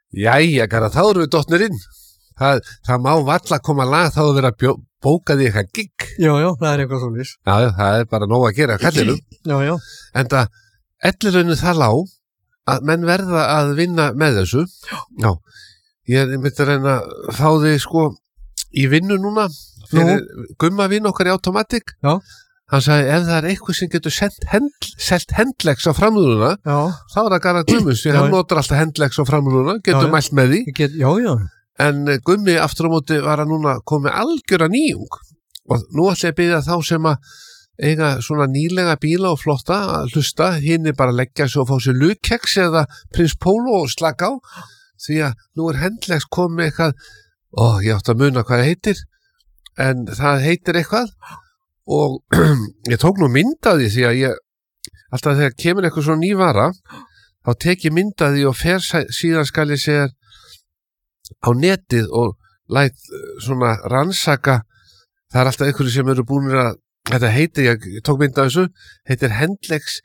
Jæja, Garðar, þá erum við dottnir inn. Það má varla koma lag þá að vera bókað í eitthvað gigg. Já, það eitthvað svoleiðis. Já, það bara nóg að gera kallinum. Já. En það, ellirinu það lá að menn verða að vinna með þessu. Já. Ég myndi að reyna að fá þig sko í vinnu núna fyrir Gumma vinn okkar í Automatic. Já. Hann sagði, ef það eitthvað sem getur selt Hendlex á framrúðuna, þá það Garðar Guðmunds, því hann notar alltaf Hendlex á framrúðuna, getur mælt með því. Já. En Gummi aftur á móti var að núna komið algjöra nýjung. Og nú ætla ég að biðja þá sem að eiga svona nýlega bíla og flotta að hlusta, hinn bara leggja sig og fá sér lukeks eða Prins Pólo og slaka á, því að nú Hendlex komið eitthvað, ég átti að muna hvað það heitir, en það heitir eitthvað, og ég tók nú mynd af því því að alltaf þegar kemur eitthvað svona ný vara þá tek ég mynd af því og fer síðan skal ég segja á netið og læt svona rannsaka, það alltaf einhverju sem eru búinir að, þetta heitir, ég tók mynd af þessu, heitir Hendlex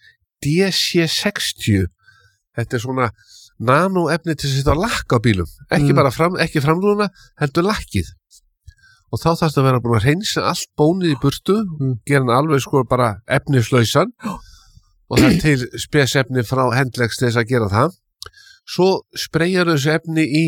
DC60, þetta svona nanoefni til að setja á lakk á bílum, ekki bara ekki framrúðuna, heldur lakkið. Og þá þarfst að vera búin að hreinsa allt bónið í burtu, gera hann alveg sko bara efnislausan og það til spesefni frá Hendlex til þess að gera það. Svo spreyjar þessu efni í,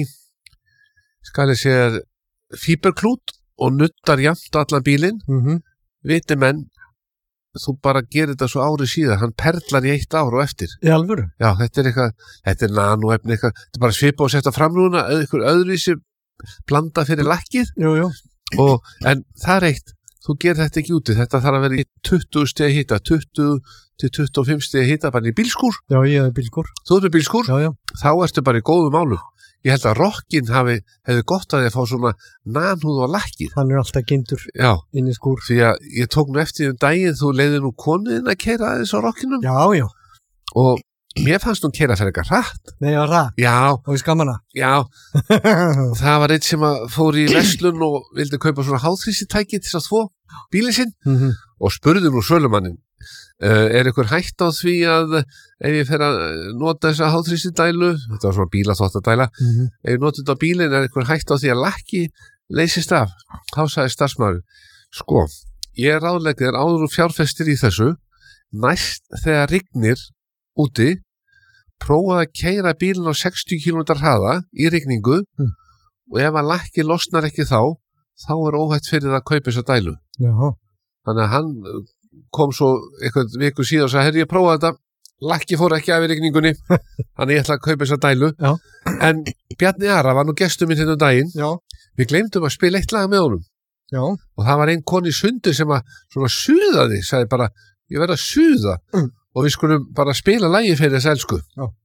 skal ég segja, fíberklút og nuttar jafnt allan bílinn. Viti menn, þú bara gerir þetta svo árið síðan, hann perlar í 1 ár og eftir. Í alvöru? Já, þetta nanoefni eitthvað, þetta bara svipa og setja framrúðuna, eitthvað öðruvísi blanda fyrir lakkið. Jú. En það eitt, þú gerir þetta ekki úti, þetta þarf að vera í 20 stigi hita, 20 til 25 stigi hita, bara í bílskúr. Já, ég hef bílskúr. Þú ert með bílskúr? Já. Þá ertu bara í góðum málum. Ég held að rokkin hefði gott að þið fá svona nanhúð og lakkið. Hann alltaf geymdur inn í skúr. Því að ég tók nú eftir daginn, þú leiði nú konuðin að keyra aðeins á rokkinum. Já. Og mér fannst hún keyra fyrir eitthvað hratt. Nei, það var hratt? Já. Og í skammana? Já. Það var einn sem fór í verslun og vildi kaupa svona háþrýstitæki til að þvo bílinn sinn og spurði nú sölumannin, eitthvað hætt á því að ef ég fer að nota þessa háþrýstidælu, þetta var svona bílaþvottadæla, ef ég nota þetta á bílinn, eitthvað hætt á því að lakki leysist af. Þá sagði starfsmaður, sko, ég ráðlegg þér áður og fjárfestir í þessu, næst þegar rignir úti, prófaði að keyra bílinn á 60 km hraða í rigningu og ef að lakki losnar ekki þá er óhætt fyrir það að kaupa þessa dælu. Já. Þannig að hann kom svo eitthvað viku síðan og sagði, herri, ég prófaði þetta, lakki fór ekki af í rigningunni, þannig ég ætla að kaupa þessa dælu. Já. En Bjarni Ara var nú gestur minn hérna daginn. Já. Við gleymdum að spila eitt lag með honum. Já. Og það var ein koni í Sundi sem að svona suðaði, sagði bara, ég verð að suða. Og við skulum bara spila lagi fyrir þess elsku. Já.